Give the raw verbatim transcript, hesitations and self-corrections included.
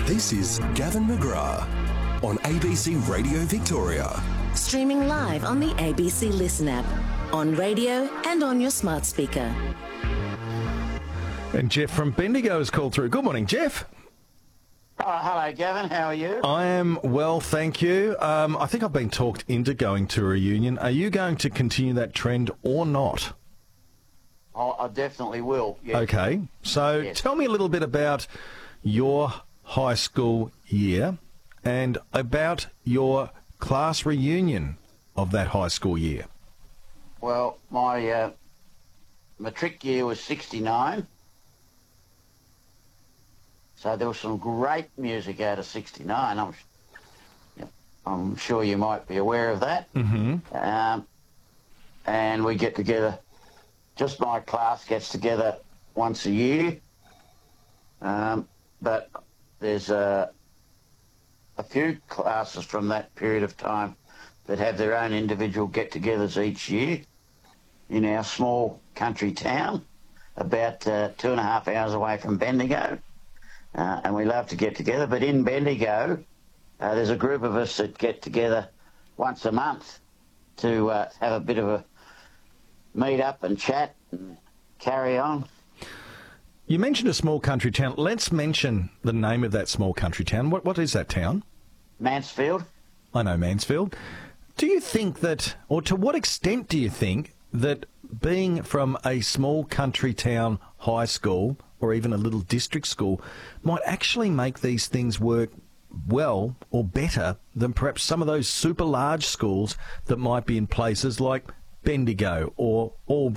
This is Gavin McGrath on A B C Radio Victoria. Streaming live on the A B C Listen app, on radio and on your smart speaker. And Jeff from Bendigo has called through. Good morning, Jeff. Oh, hello, Gavin. How are you? I am well, thank you. Um, I think I've been talked into going to a reunion. Are you going to continue that trend or not? Oh, I definitely will. Yes. Okay, so Yes. tell me a little bit about your high school year and about your class reunion of that high school year. Well, my uh, matric year was sixty-nine. So there was some great music out of sixty-nine. I'm, I'm sure you might be aware of that. Mm-hmm. Um, and we get together, just my class gets together once a year. Um, but there's a, a few classes from that period of time that have their own individual get-togethers each year in our small country town, about uh, two and a half hours away from Bendigo. Uh, and we love to get together. But in Bendigo, uh, there's a group of us that get together once a month to uh, have a bit of a meet up and chat and carry on. You mentioned a small country town. Let's mention the name of that small country town. What What is that town? Mansfield. I know Mansfield. Do you think that, or to what extent do you think that being from a small country town high school or even a little district school might actually make these things work well or better than perhaps some of those super large schools that might be in places like Bendigo or, or